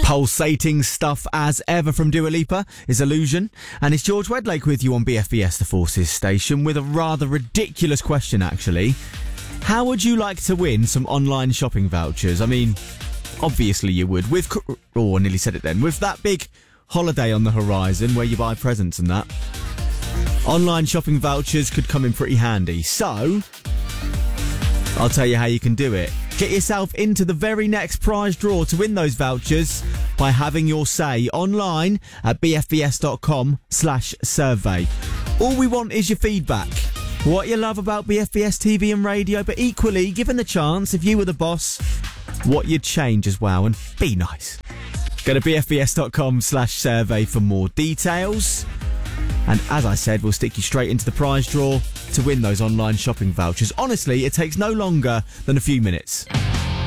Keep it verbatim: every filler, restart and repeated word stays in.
Pulsating stuff as ever from Dua Lipa is Illusion, and it's George Wedlake with you on B F B S The Forces station with a rather ridiculous question actually. How would you like to win some online shopping vouchers? I mean, obviously you would. With, oh I nearly said it then, with that big holiday on the horizon where you buy presents and that, online shopping vouchers could come in pretty handy. So, I'll tell you how you can do it. Get yourself into the very next prize draw to win those vouchers by having your say online at bfbs.com slash survey. All we want is your feedback. What you love about B F B S T V and radio, but equally, given the chance, if you were the boss, what you'd change as well, and be nice. Go to bfbs.com slash survey for more details. And as I said, we'll stick you straight into the prize draw to win those online shopping vouchers. Honestly, it takes no longer than a few minutes.